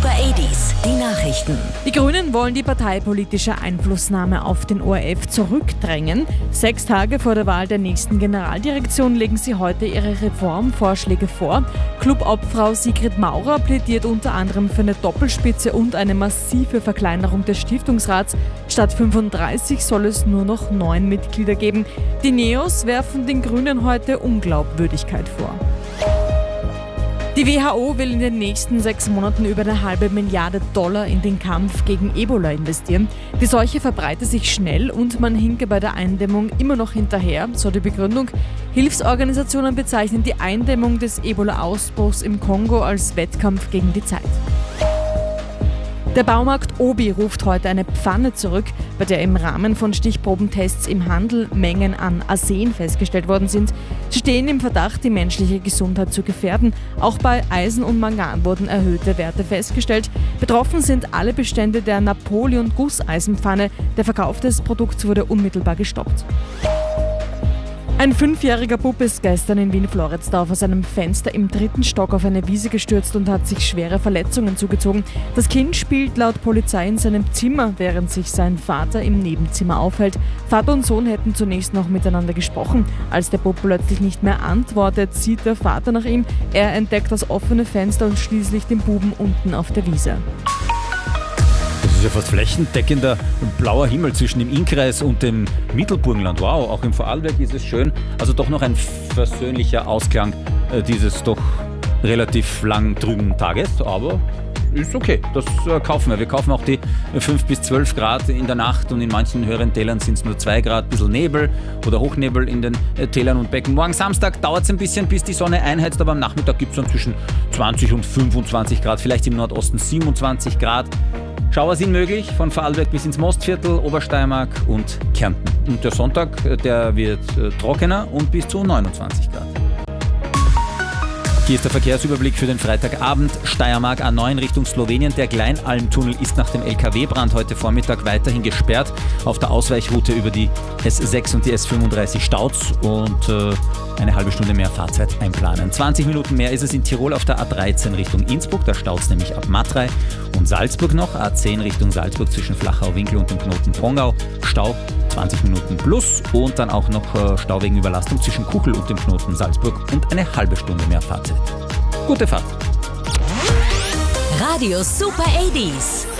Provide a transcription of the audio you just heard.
Super 80s, die Nachrichten. Die Grünen wollen die parteipolitische Einflussnahme auf den ORF zurückdrängen. 6 Tage vor der Wahl der nächsten Generaldirektion legen sie heute ihre Reformvorschläge vor. Clubobfrau Sigrid Maurer plädiert unter anderem für eine Doppelspitze und eine massive Verkleinerung des Stiftungsrats. Statt 35 soll es nur noch 9 Mitglieder geben. Die Neos werfen den Grünen heute Unglaubwürdigkeit vor. Die WHO will in den nächsten 6 Monaten über $1,5 Milliarden in den Kampf gegen Ebola investieren. Die Seuche verbreitet sich schnell und man hinke bei der Eindämmung immer noch hinterher, so die Begründung. Hilfsorganisationen bezeichnen die Eindämmung des Ebola-Ausbruchs im Kongo als Wettkampf gegen die Zeit. Der Baumarkt Obi ruft heute eine Pfanne zurück, bei der im Rahmen von Stichprobentests im Handel Mengen an Arsen festgestellt worden sind. Sie stehen im Verdacht, die menschliche Gesundheit zu gefährden. Auch bei Eisen und Mangan wurden erhöhte Werte festgestellt. Betroffen sind alle Bestände der Napoleon-Gusseisenpfanne. Der Verkauf des Produkts wurde unmittelbar gestoppt. Ein 5-jähriger Bub ist gestern in Wien-Floridsdorf aus einem Fenster im 3. Stock auf eine Wiese gestürzt und hat sich schwere Verletzungen zugezogen. Das Kind spielt laut Polizei in seinem Zimmer, während sich sein Vater im Nebenzimmer aufhält. Vater und Sohn hätten zunächst noch miteinander gesprochen. Als der Bub plötzlich nicht mehr antwortet, sieht der Vater nach ihm. Er entdeckt das offene Fenster und schließlich den Buben unten auf der Wiese. Das ist ja fast flächendeckender blauer Himmel zwischen dem Innkreis und dem Mittelburgenland. Wow, auch im Vorarlberg ist es schön. Also doch noch ein versöhnlicher Ausklang dieses doch relativ lang trüben Tages, aber ist okay, das kaufen wir. Wir kaufen auch die 5 bis 12 Grad in der Nacht und in manchen höheren Tälern sind es nur 2 Grad, ein bisschen Nebel oder Hochnebel in den Tälern und Becken. Morgen Samstag dauert es ein bisschen, bis die Sonne einheizt, aber am Nachmittag gibt es dann zwischen 20 und 25 Grad, vielleicht im Nordosten 27 Grad. Schauer sind möglich, von Vorarlberg bis ins Mostviertel, Obersteiermark und Kärnten. Und der Sonntag, der wird trockener und bis zu 29 Grad. Hier ist der Verkehrsüberblick für den Freitagabend. Steiermark A9 Richtung Slowenien. Der Kleinalmtunnel ist nach dem LKW-Brand heute Vormittag weiterhin gesperrt. Auf der Ausweichroute über die S6 und die S35 staut's und eine halbe Stunde mehr Fahrzeit einplanen. 20 Minuten mehr ist es in Tirol auf der A13 Richtung Innsbruck. Da staut's nämlich ab Matrei und Salzburg noch. A10 Richtung Salzburg zwischen Flachau-Winkel und dem Knoten Prongau. Stau 20 Minuten plus und dann auch noch Stau wegen Überlastung zwischen Kuchel und dem Knoten Salzburg und eine halbe Stunde mehr Fahrzeit. Gute Fahrt. Radio Super 80s.